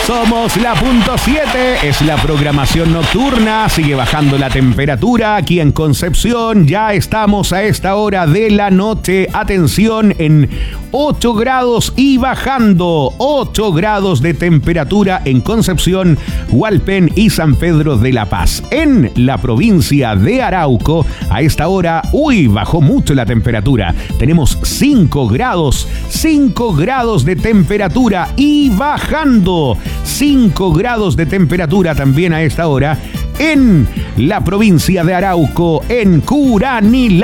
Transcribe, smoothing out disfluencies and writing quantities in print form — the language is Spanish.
Somos la punto 7, es la programación nocturna, sigue bajando la temperatura aquí en Concepción, ya estamos a esta hora de la noche, atención, en 8 grados y bajando, 8 grados de temperatura en Concepción, Hualpén y San Pedro de la Paz. En la provincia de Arauco, a esta hora, bajó mucho la temperatura, tenemos 5 grados de temperatura y bajando. 5 grados de temperatura también a esta hora en la provincia de Arauco, en Curanilahue.